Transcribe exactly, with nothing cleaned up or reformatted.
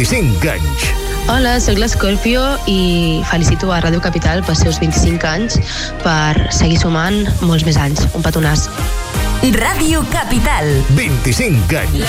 vint-i-cinc anys. Hola, soc l'Escorpio i felicito a Ràdio Capital pels seus vint-i-cinc anys per seguir sumant molts més anys. Un petonàs. Ràdio Capital. vint-i-cinc anys.